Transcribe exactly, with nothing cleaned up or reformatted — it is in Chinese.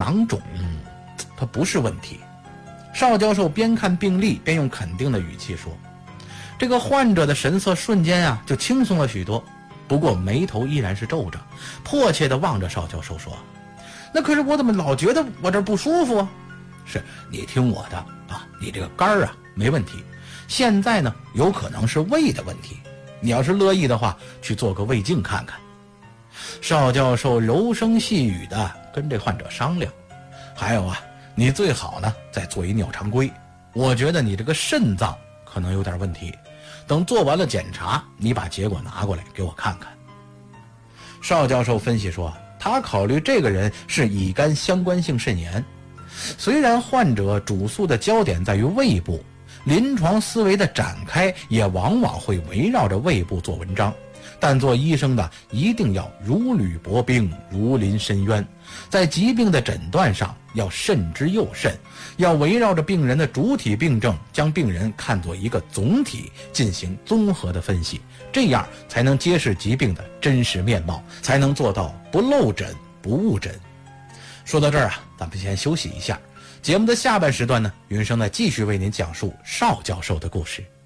囊肿，它不是问题。邵教授边看病历边用肯定的语气说，这个患者的神色瞬间啊就轻松了许多，不过眉头依然是皱着，迫切地望着邵教授说，那可是我怎么老觉得我这儿不舒服啊？是你听我的啊，你这个肝儿啊没问题，现在呢有可能是胃的问题，你要是乐意的话去做个胃镜看看。邵教授柔声细语的跟这患者商量，还有啊，你最好呢再做一尿常规，我觉得你这个肾脏可能有点问题，等做完了检查，你把结果拿过来给我看看。邵教授分析说，他考虑这个人是乙肝相关性肾炎，虽然患者主诉的焦点在于胃部，临床思维的展开也往往会围绕着胃部做文章，但做医生的一定要如履薄冰，如临深渊，在疾病的诊断上要慎之又慎，要围绕着病人的主体病症，将病人看作一个总体进行综合的分析，这样才能揭示疾病的真实面貌，才能做到不漏诊不误诊。说到这儿啊，咱们先休息一下，节目的下半时段呢，云生呢继续为您讲述邵教授的故事。